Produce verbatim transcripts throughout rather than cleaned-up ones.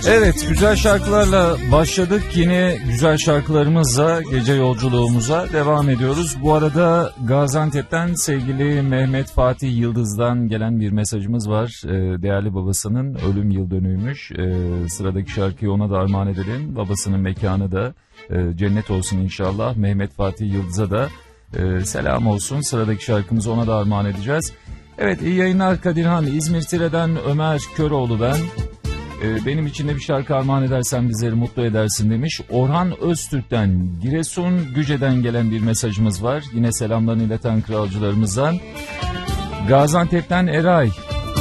Evet, güzel şarkılarla başladık. Yine güzel şarkılarımızla gece yolculuğumuza devam ediyoruz. Bu arada Gaziantep'ten sevgili Mehmet Fatih Yıldız'dan gelen bir mesajımız var. Ee, değerli babasının ölüm yıl dönümüymüş. Ee, sıradaki şarkıyı ona da armağan edelim. Babasının mekanı da e, cennet olsun inşallah. Mehmet Fatih Yıldız'a da e, selam olsun. Sıradaki şarkımızı ona da armağan edeceğiz. Evet, iyi yayınlar Kadirhan. İzmir Tire'den Ömer Köroğlu ben. Benim için de bir şarkı armağan edersen bizleri mutlu edersin demiş. Orhan Öztürk'ten, Giresun Güce'den gelen bir mesajımız var. Yine selamlarını ileten kralcılarımızdan. Gaziantep'ten Eray.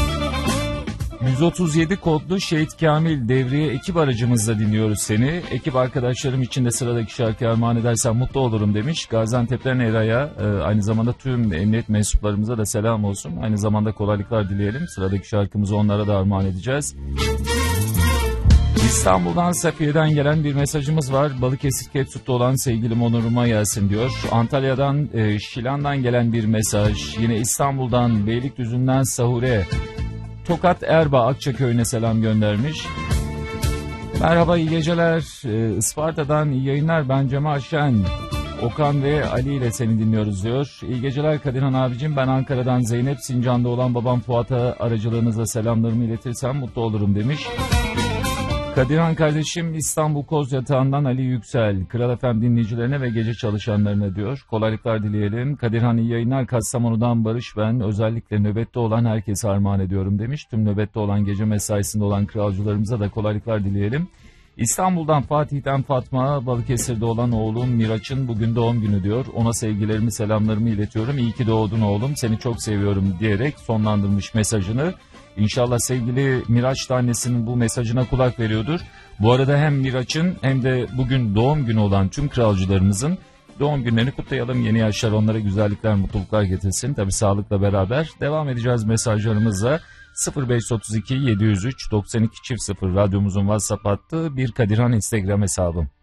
yüz otuz yedi kodlu Şehit Kamil devriye ekip aracımızla dinliyoruz seni. Ekip arkadaşlarım için de sıradaki şarkı armağan edersen mutlu olurum demiş. Gaziantep'ten Eray'a aynı zamanda tüm emniyet mensuplarımıza da selam olsun. Aynı zamanda kolaylıklar dileyelim. Sıradaki şarkımızı onlara da armağan edeceğiz. İstanbul'dan Safiye'den gelen bir mesajımız var. Balıkesir Kepsut'ta olan sevgilim Onur'uma gelsin diyor. Antalya'dan e, Şilan'dan gelen bir mesaj. Yine İstanbul'dan Beylikdüzü'nden Sahure. Tokat Erbaa Akçaköy'üne selam göndermiş. Merhaba, iyi geceler. E, Isparta'dan iyi yayınlar. Ben Cemal Şen. Okan ve Ali ile seni dinliyoruz diyor. İyi geceler Kadirhan abicim. Ben Ankara'dan Zeynep. Sincan'da olan babam Fuat'a aracılığınızla selamlarımı iletirsem mutlu olurum demiş. Kadirhan kardeşim İstanbul Kozyatağı'ndan Ali Yüksel. Kral F M dinleyicilerine ve gece çalışanlarına diyor. Kolaylıklar dileyelim. Kadirhan iyi yayınlar. Kastamonu'dan Barış ben. Özellikle nöbette olan herkese armağan ediyorum demiş. Tüm nöbette olan gece mesaisinde olan kralcılarımıza da kolaylıklar dileyelim. İstanbul'dan Fatih'ten Fatma, Balıkesir'de olan oğlum Miraç'ın bugün doğum günü diyor. Ona sevgilerimi, selamlarımı iletiyorum. İyi ki doğdun oğlum, seni çok seviyorum diyerek sonlandırmış mesajını. İnşallah sevgili Miraç da annesinin bu mesajına kulak veriyordur. Bu arada hem Miraç'ın hem de bugün doğum günü olan tüm kralcılarımızın doğum günlerini kutlayalım. Yeni yaşlar onlara güzellikler, mutluluklar getirsin. Tabii sağlıkla beraber devam edeceğiz mesajlarımızla. sıfır beş otuz iki yedi yüz üç doksan iki sıfır radyomuzun WhatsApp hattı, bir Kadirhan Instagram hesabım.